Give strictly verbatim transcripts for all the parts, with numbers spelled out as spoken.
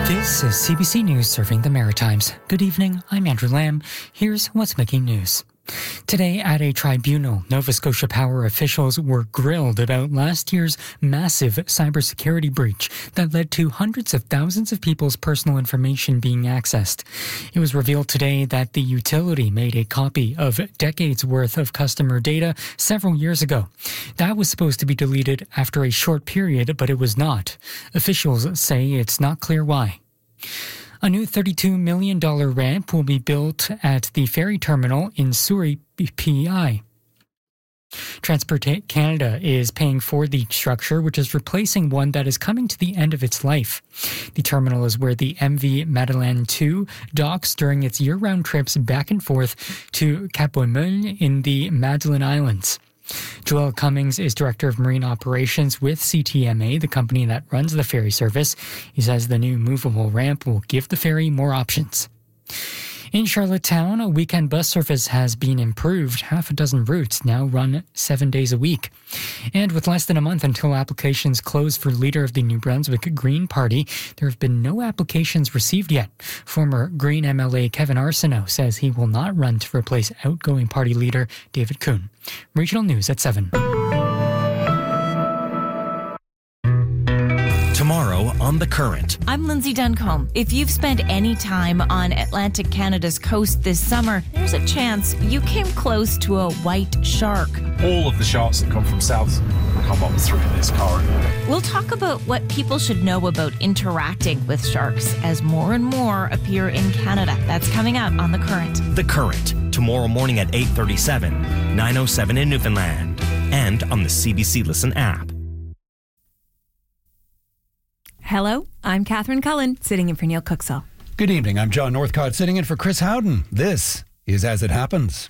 This is C B C News serving the Maritimes. Good evening, I'm Andrew Lamb. Here's what's making news. Today at a tribunal, Nova Scotia Power officials were grilled about last year's massive cybersecurity breach that led to hundreds of thousands of people's personal information being accessed. It was revealed today that the utility made a copy of decades worth of customer data several years ago. That was supposed to be deleted after a short period, but it was not. Officials say it's not clear why. A new thirty-two million dollars ramp will be built at the ferry terminal in Surrey, P I. Transport Canada is paying for the structure, which is replacing one that is coming to the end of its life. The terminal is where the M V Madeleine two docks during its year-round trips back and forth to Cap Beaumont in the Madeline Islands. Joel Cummings is Director of Marine Operations with C T M A, the company that runs the ferry service. He says the new movable ramp will give the ferry more options. In Charlottetown, a weekend bus service has been improved. Half a dozen routes now run seven days a week. And with less than a month until applications close for leader of the New Brunswick Green Party, there have been no applications received yet. Former Green M L A Kevin Arsenault says he will not run to replace outgoing party leader David Kuhn. Regional News at seven. Tomorrow on The Current. I'm Lindsay Duncombe. If you've spent any time on Atlantic Canada's coast this summer, there's a chance you came close to a white shark. All of the sharks that come from south come up through this corridor. We'll talk about what people should know about interacting with sharks as more and more appear in Canada. That's coming up on The Current. The Current, tomorrow morning at eight thirty-seven, nine oh seven in Newfoundland, and on the C B C Listen app. Hello, I'm Catherine Cullen, sitting in for Neil Cooksall. Good evening, I'm John Northcott, sitting in for Chris Howden. This is As It Happens.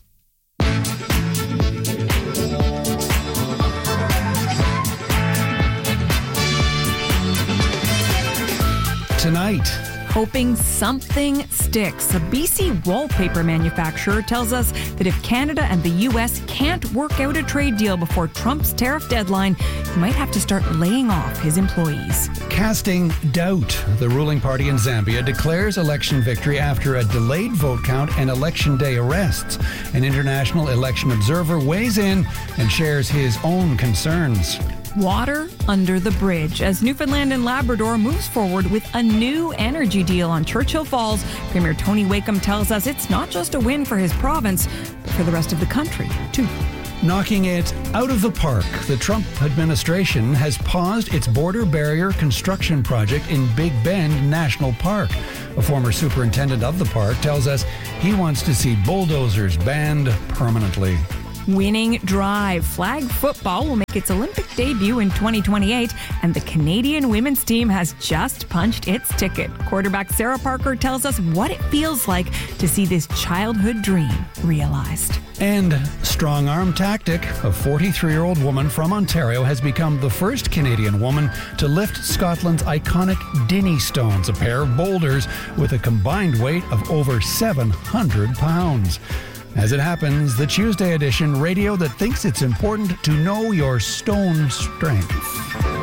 Tonight, hoping something sticks. A B C wallpaper manufacturer tells us that if Canada and the U S can't work out a trade deal before Trump's tariff deadline, he might have to start laying off his employees. Casting doubt. The ruling party in Zambia declares election victory after a delayed vote count and election day arrests. An international election observer weighs in and shares his own concerns. Water under the bridge as Newfoundland and Labrador moves forward with a new energy deal on Churchill Falls. Premier Tony Wakeham tells us it's not just a win for his province, but for the rest of the country, too. Knocking it out of the park, the Trump administration has paused its border barrier construction project in Big Bend National Park. A former superintendent of the park tells us he wants to see bulldozers banned permanently. Winning drive. Flag football will make its Olympic debut in twenty twenty-eight, and the Canadian women's team has just punched its ticket. Quarterback Sarah Parker tells us what it feels like to see this childhood dream realized. And strong arm tactic. A forty-three-year-old woman from Ontario has become the first Canadian woman to lift Scotland's iconic Dinnie Stones, a pair of boulders with a combined weight of over seven hundred pounds. As it happens, the Tuesday edition radio that thinks it's important to know your stone strength.